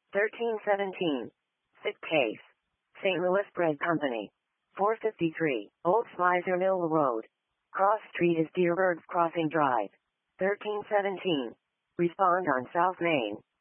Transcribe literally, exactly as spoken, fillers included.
thirteen seventeen. Sick case. Saint Louis Bread Company. four fifty-three, Old Slizer Mill Road. Cross Street is Deerberg's Crossing Drive. thirteen seventeen. Respond on South Main.